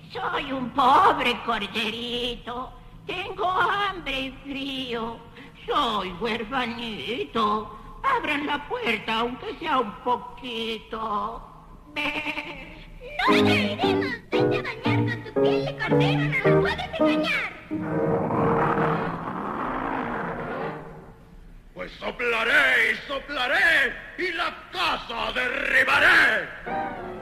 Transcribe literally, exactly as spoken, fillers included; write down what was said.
Soy un pobre corderito. Tengo hambre y frío. Soy huerfanito. Abran la puerta, aunque sea un poquito. ¡Ve! ¡No, Irema! ¡Vete a bañar con tu piel de cordero! ¡No nos puedes engañar! Pues soplaré y soplaré y la casa derribaré.